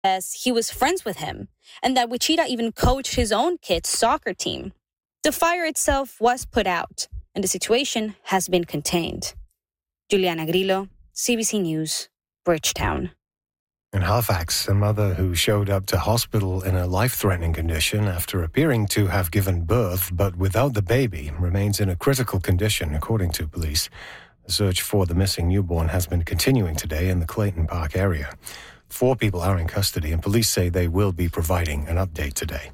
As he was friends with him, and that Wichita even coached his own kids' soccer team. The fire itself was put out, and the situation has been contained. Juliana Grillo, CBC News, Bridgetown. In Halifax, a mother who showed up to hospital in a life-threatening condition after appearing to have given birth but without the baby remains in a critical condition, according to police. The search for the missing newborn has been continuing today in the Clayton Park area. 4 people are in custody, and police say they will be providing an update today.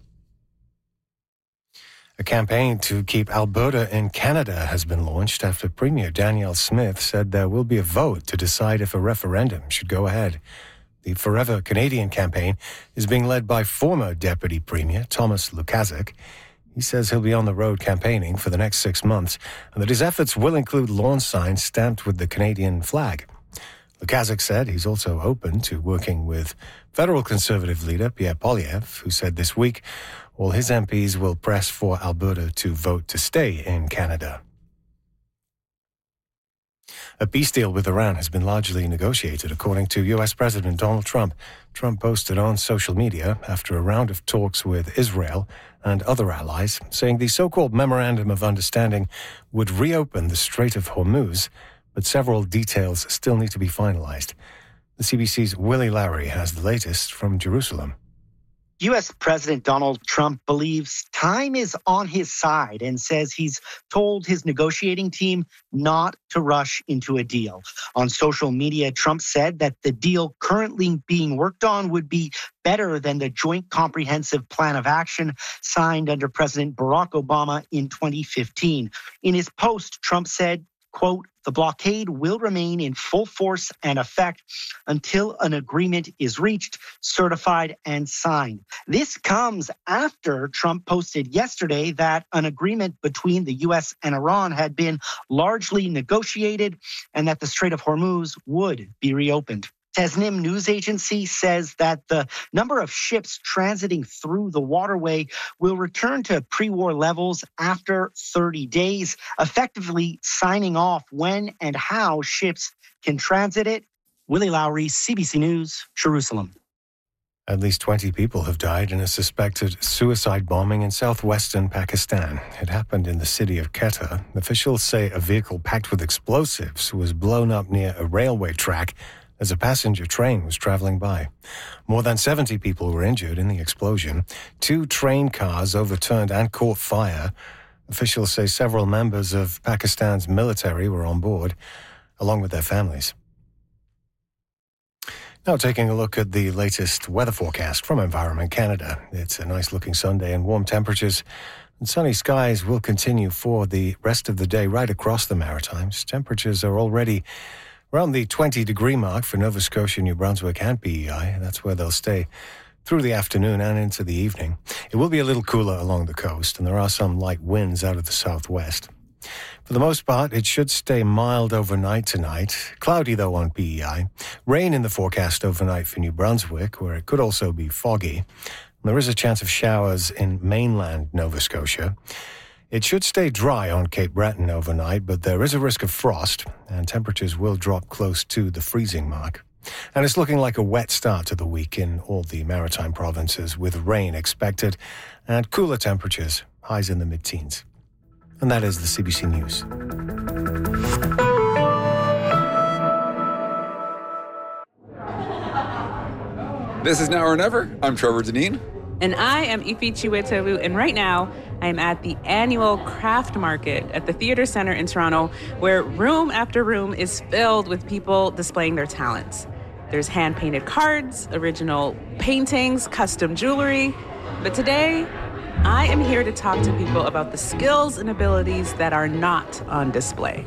A campaign to keep Alberta in Canada has been launched after Premier Danielle Smith said there will be a vote to decide if a referendum should go ahead. The Forever Canadian campaign is being led by former Deputy Premier Thomas Lukaszuk. He says he'll be on the road campaigning for the next 6 months and that his efforts will include lawn signs stamped with the Canadian flag. Lukaszuk said he's also open to working with federal Conservative leader Pierre Poilievre, who said this week all his MPs will press for Alberta to vote to stay in Canada. A peace deal with Iran has been largely negotiated, according to U.S. President Donald Trump. Trump posted on social media after a round of talks with Israel and other allies, saying the so-called Memorandum of Understanding would reopen the Strait of Hormuz, but several details still need to be finalized. The CBC's Willie Lowry has the latest from Jerusalem. U.S. President Donald Trump believes time is on his side and says he's told his negotiating team not to rush into a deal. On social media, Trump said that the deal currently being worked on would be better than the Joint Comprehensive Plan of Action signed under President Barack Obama in 2015. In his post, Trump said, quote, "The blockade will remain in full force and effect until an agreement is reached, certified, and signed." This comes after Trump posted yesterday that an agreement between the U.S. and Iran had been largely negotiated and that the Strait of Hormuz would be reopened. Tasnim news agency says that the number of ships transiting through the waterway will return to pre-war levels after 30 days, effectively signing off when and how ships can transit it. Willie Lowry, CBC News, Jerusalem. At least 20 people have died in a suspected suicide bombing in southwestern Pakistan. It happened in the city of Quetta. Officials say a vehicle packed with explosives was blown up near a railway track as a passenger train was traveling by. More than 70 people were injured in the explosion. 2 train cars overturned and caught fire. Officials say several members of Pakistan's military were on board, along with their families. Now taking a look at the latest weather forecast from Environment Canada. It's a nice-looking Sunday and warm temperatures. And sunny skies will continue for the rest of the day right across the Maritimes. Temperatures are already around the 20-degree mark for Nova Scotia, New Brunswick, and PEI. That's where they'll stay through the afternoon and into the evening. It will be a little cooler along the coast, and there are some light winds out of the southwest. For the most part, it should stay mild overnight tonight. Cloudy, though, on PEI. Rain in the forecast overnight for New Brunswick, where it could also be foggy. There is a chance of showers in mainland Nova Scotia. It should stay dry on Cape Breton overnight, but there is a risk of frost, and temperatures will drop close to the freezing mark. And it's looking like a wet start to the week in all the maritime provinces, with rain expected and cooler temperatures, highs in the mid-teens. And that is the CBC News. This is Now or Never. I'm Trevor Deneen. And I am Ife Chiwetewu, and right now I am at the annual craft market at the Theatre Centre in Toronto, where room after room is filled with people displaying their talents. There's hand-painted cards, original paintings, custom jewelry. But today, I am here to talk to people about the skills and abilities that are not on display.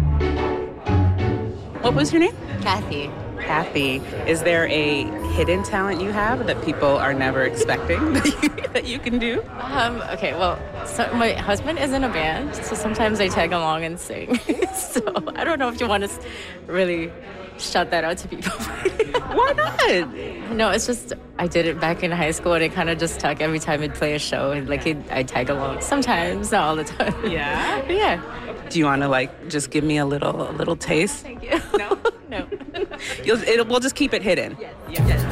What was your name? Kathy. Kathy, is there a hidden talent you have that people are never expecting that you can do? Okay, well, so my husband is in a band, so sometimes I tag along and sing. So I don't know if you want to really shout that out to people. Why not? No, it's just I did it back in high school, and it kind of just stuck every time I'd play a show, and I tag along sometimes, not all the time. Yeah? But yeah. Do you want to just give me a little taste? Thank you. No? No. We'll just keep it hidden. Yes.